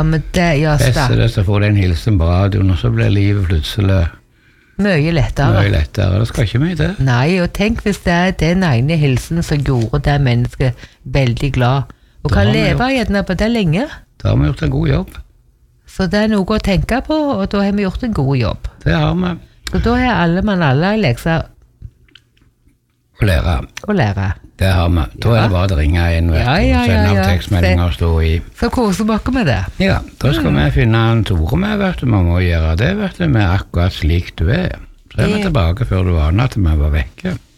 men det gjør Beste det, så får du en hilsen på radioen, og så blir livet plutselig mye lettere. Det skal ikke mye til. Nei, og tenk hvis det den ene hilsen som gjorde det mennesket veldig glad, og kan leve gjerne på det lenge. Da har vi gjort en god jobb. Så det noe å tenke på, og da har vi gjort en god jobb. Det har vi. Og da har alle lekser å lære. Det har vi. Da det bare å ringe inn, vet du, og sende av tekstmeldinger og stå i. Så koser vi med det. Ja, da skal vi finne en Tore med, vet du. Vi må gjøre det, vet du, med akkurat slik du er. Så vi tilbake før du aner at vi var vekke.